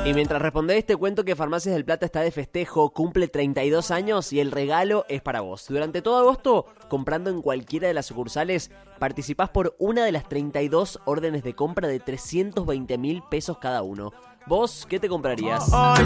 Y mientras respondés, te cuento que Farmacias del Plata está de festejo, cumple 32 años y el regalo es para vos. Durante todo agosto, comprando en cualquiera de las sucursales, participás por una de las 32 órdenes de compra de 320.000 pesos cada uno. ¿Vos qué te comprarías?